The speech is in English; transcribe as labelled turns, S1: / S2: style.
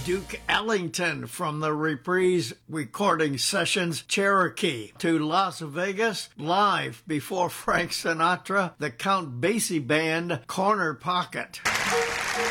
S1: Duke Ellington from the Reprise recording sessions Cherokee to Las Vegas, live before Frank Sinatra, the Count Basie Band, Corner Pocket.